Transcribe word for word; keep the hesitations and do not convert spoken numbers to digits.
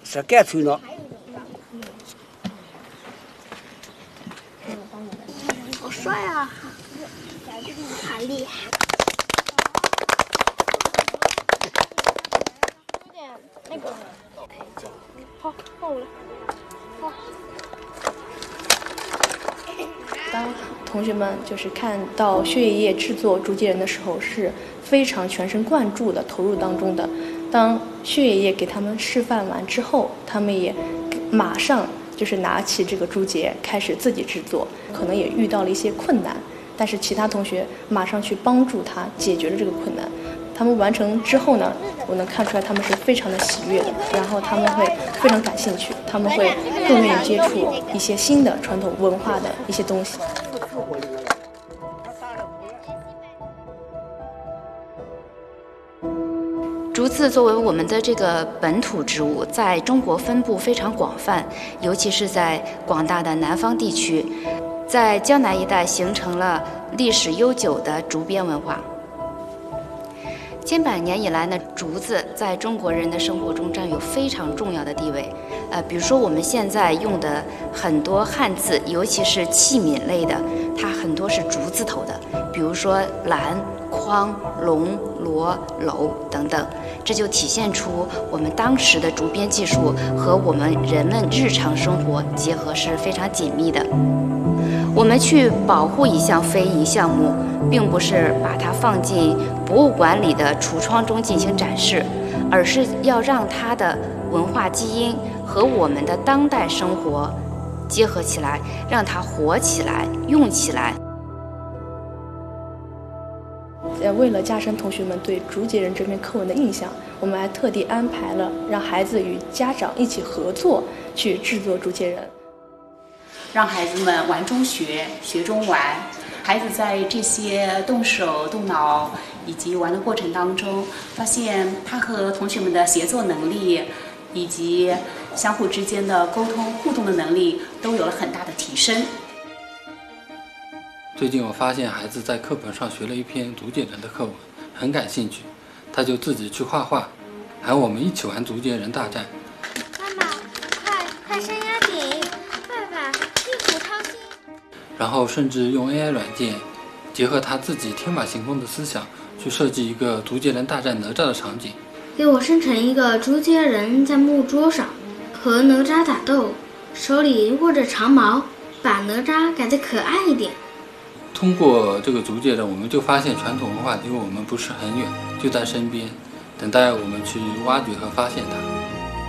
是干脆了。 好帅啊！好厉害！有点那个，好，换我了。好。 当同学们就是看到薛爷爷制作竹节人的时候，是非常全神贯注的投入当中的。当薛爷爷给他们示范完之后，他们也马上就是拿起这个竹节开始自己制作，可能也遇到了一些困难，但是其他同学马上去帮助他解决了这个困难。他们完成之后呢，我能看出来他们是非常的喜悦的，然后他们会非常感兴趣，他们会更愿意接触一些新的传统文化的一些东西。 竹子作为我们的这个本土植物，在中国分布非常广泛，尤其是在广大的南方地区，在江南一带形成了历史悠久的竹编文化。千百年以来呢，竹子在中国人的生活中占有非常重要的地位。呃，比如说我们现在用的很多汉字，尤其是器皿类的，它很多是竹字头的，比如说篮、筐、笼、箩、篓等等。这就体现出我们当时的竹编技术和我们人们日常生活结合是非常紧密的。我们去保护一项非遗项目，并不是把它放进博物馆里的橱窗中进行展示，而是要让它的文化基因和我们的当代生活结合起来，让它活起来、用起来。 呃，为了加深同学们对竹节人这篇课文的印象，我们还特地安排了让孩子与家长一起合作去制作竹节人， 让孩子们玩中学，学中玩。孩子在这些动手动脑以及玩的过程当中，发现他和同学们的协作能力以及相互之间的沟通互动的能力都有了很大的提升。 最近我发现孩子在课本上学了一篇竹节人的课文，很感兴趣，他就自己去画画，喊我们一起玩竹节人大战。 妈妈，快快伸压顶，爸爸屁股掏心。 然后甚至用 A I 软件，结合他自己天马行空的思想，去设计一个竹节人大战哪吒的场景。 给我生成一个竹节人在木桌上和哪吒打斗，手里握着长矛，把哪吒改得可爱一点。 通过这个竹节人，我们就发现传统文化离我们不是很远，就在身边，等待我们去挖掘和发现它。